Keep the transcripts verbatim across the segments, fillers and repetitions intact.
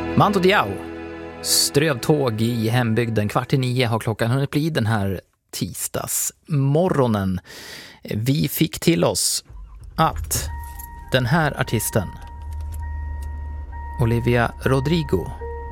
Mando Diao, strövtåg i hembygden. Kvart i nio har klockan hunnit bli den här tisdagsmorgonen. Vi fick till oss att den här artisten, Olivia Rodrigo,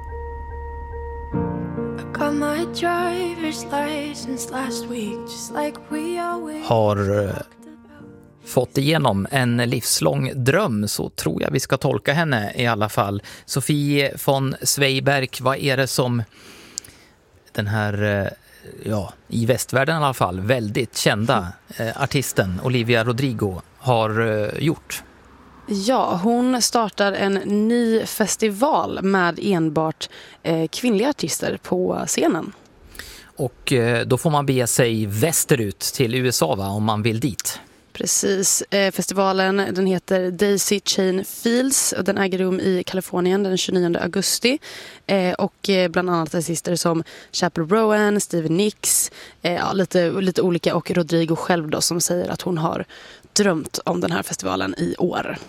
har uh, fått igenom en livslång dröm, så tror jag vi ska tolka henne i alla fall. Sofie von Zweiberg, vad är det som den här, uh, ja, i västvärlden i alla fall, väldigt kända uh, artisten Olivia Rodrigo har uh, gjort? Ja, hon startar en ny festival med enbart eh, kvinnliga artister på scenen. Och eh, då får man bege sig västerut till U S A, va, om man vill dit. Precis. Eh, festivalen, den heter Daisy Chain Fields och den äger rum i Kalifornien den tjugonionde augusti. Eh, och eh, bland annat artister som Chappell Rowan, Stevie Nicks, eh, ja, lite, lite olika, och Rodrigo själv då, som säger att hon har drömt om den här festivalen i år.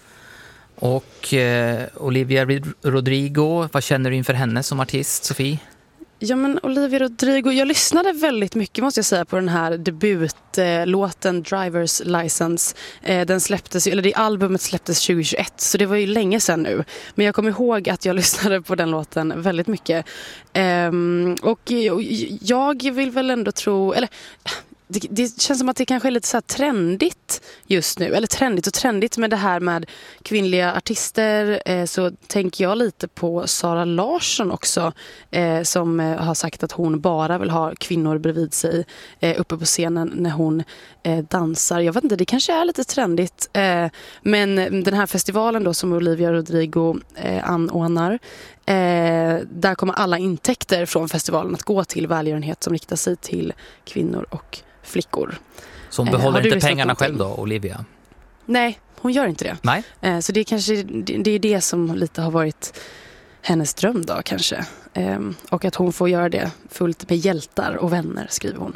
Och eh, Olivia Rodrigo, vad känner du inför henne som artist, Sofie? Ja, men Olivia Rodrigo, jag lyssnade väldigt mycket, måste jag säga, på den här debutlåten Driver's License. Eh, den släpptes, eller det albumet släpptes tjugohundratjugoett, så det var ju länge sedan nu. Men jag kommer ihåg att jag lyssnade på den låten väldigt mycket. Eh, och jag vill väl ändå tro, eller Det, det känns som att det kanske är lite så här trendigt just nu. Eller trendigt och trendigt med det här med kvinnliga artister. Eh, så tänker jag lite på Sara Larsson också. Eh, som eh, har sagt att hon bara vill ha kvinnor bredvid sig eh, uppe på scenen när hon eh, dansar. Jag vet inte, det kanske är lite trendigt. Eh, men den här festivalen då som Olivia Rodrigo eh, anordnar. Eh, där kommer alla intäkter från festivalen att gå till välgörenhet som riktar sig till kvinnor och flickor. Så hon behåller eh, inte pengarna själv då, Olivia? Nej, hon gör inte det. Nej. Eh, så det är kanske det, det är det som lite har varit hennes dröm då kanske. Eh, och att hon får göra det fullt med hjältar och vänner, skriver hon.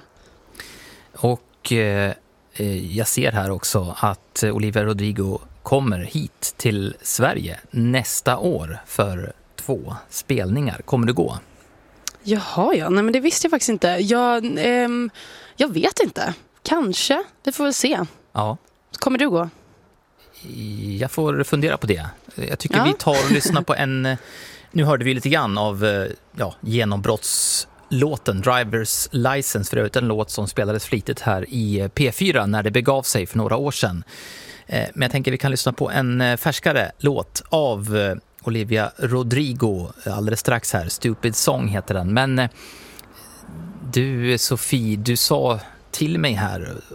Och eh, jag ser här också att Olivia Rodrigo kommer hit till Sverige nästa år för två spelningar. Kommer du gå? Jaha, ja. Nej, men det visste jag faktiskt inte. Jag, ehm, jag vet inte. Kanske. Vi får väl se. Ja. Kommer du gå? Jag får fundera på det. Jag tycker ja. vi tar och lyssnar på en... Nu hörde vi lite grann av ja, genombrottslåten Driver's License. För övrigt en låt som spelades flitigt här i P fyra när det begav sig för några år sedan. Men jag tänker vi kan lyssna på en färskare låt av Olivia Rodrigo alldeles strax här. Stupid Song heter den. Men du, Sofie, du sa till mig här